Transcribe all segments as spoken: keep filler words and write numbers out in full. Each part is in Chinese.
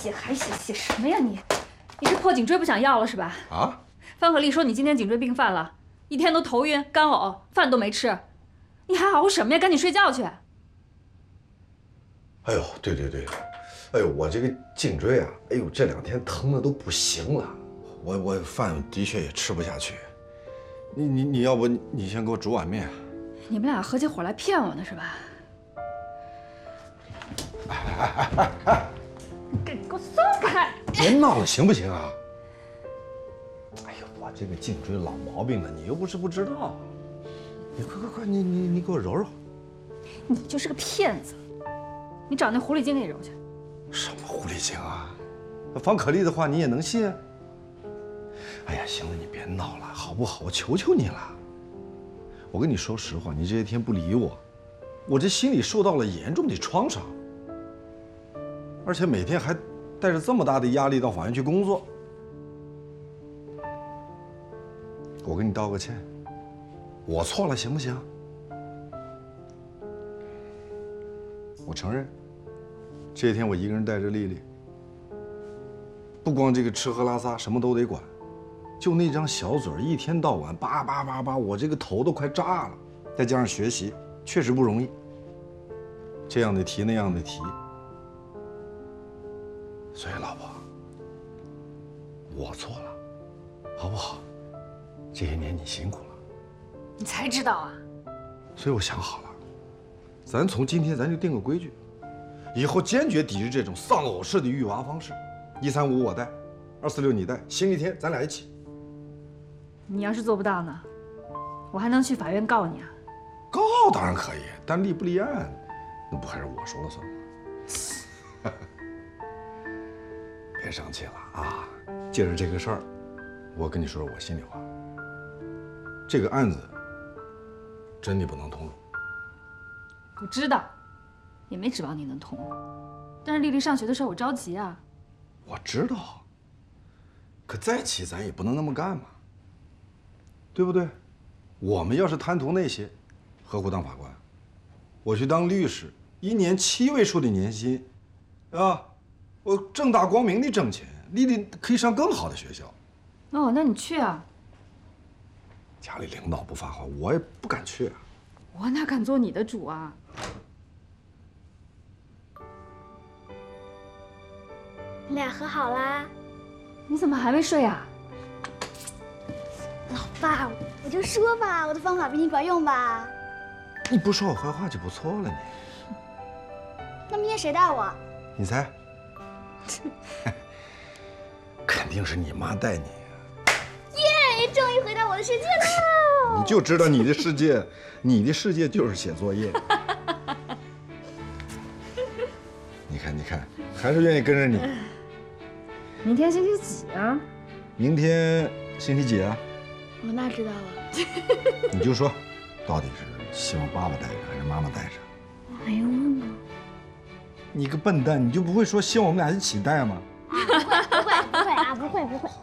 写还写，写什么呀你？你这破颈椎不想要了是吧？ 啊？ 方可丽说你今天颈椎病犯了，一天都头晕、干呕，饭都没吃，你还熬什么呀？赶紧睡觉去。 哎呦，对对对，哎呦，我这个颈椎啊，哎呦，这两天疼的都不行了，我我饭的确也吃不下去。你你你要不你先给我煮碗面？ 你们俩合起伙来骗我呢是吧？ 哎哎哎哎哎！ 给给我松开！ 别闹了，行不行啊？哎呦，我这个颈椎老毛病了，你又不是不知道。你快快快，你你你给我揉揉。 你就是个骗子，你找那狐狸精给揉去。 什么狐狸精啊？方可丽的话你也能信？哎呀，行了，你别闹了，好不好？我求求你了。我跟你说实话，你这些天不理我，我这心里受到了严重的创伤，而且每天还带着这么大的压力到法院去工作。我跟你道个歉，我错了，行不行？我承认，这些天我一个人带着丽丽，不光这个吃喝拉撒什么都得管，就那张小嘴儿一天到晚叭叭叭叭，我这个头都快炸了。再加上学习，确实不容易。这样的题那样的题，所以老婆，我错了，好不好？这些年你辛苦了。 你才知道啊！ 所以我想好了，咱从今天咱就定个规矩，以后坚决抵制这种丧偶式的育娃方式。一三五我带，二四六你带，星期天咱俩一起。 你要是做不到呢，我还能去法院告你啊！ 告当然可以，但立不立案，那不还是我说了算吗？别生气了啊！借着这个事儿，我跟你说说我心里话。这个案子真的不能通融。 我知道，也没指望你能通融。但是丽丽上学的事儿我着急啊。 我知道，可再急咱也不能那么干嘛，对不对？我们要是贪图那些，何苦当法官？我去当律师，一年七位数的年薪，啊，我正大光明的挣钱，丽丽可以上更好的学校。 哦，那你去啊。 家里领导不发话，我也不敢去啊。 我哪敢做你的主啊？ 你俩和好啦？ 你怎么还没睡啊？ 老爸，我就说吧，我的方法比你管用吧？ 你不说我坏话就不错了，你。 那明天谁带我？ 你猜？肯定是你妈带你。 耶！终于回到我的世界了。 你就知道你的世界，你的世界就是写作业。你看，你看，还是愿意跟着你。 明天星期几啊？ 明天星期几啊？ 我哪知道啊？ 你就说，到底是希望爸爸带着还是妈妈带着？ 我没问过。 你个笨蛋，你就不会说希望我们俩一起带吗？ 不会，不会，不会啊，不会，不会。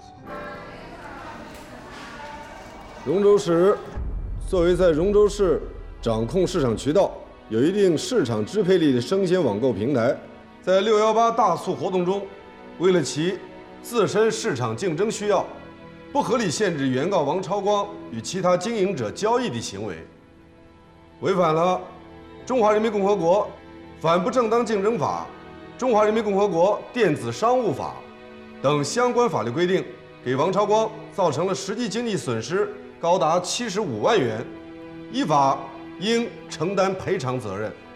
荣州市作为在荣州市掌控市场渠道、有一定市场支配力的生鲜网购平台，在六幺八大促活动中，为了其自身市场竞争需要，不合理限制原告王超光与其他经营者交易的行为，违反了《中华人民共和国反不正当竞争法》、《中华人民共和国电子商务法》等相关法律规定，给王超光造成了实际经济损失高达七十五万元，依法应承担赔偿责任。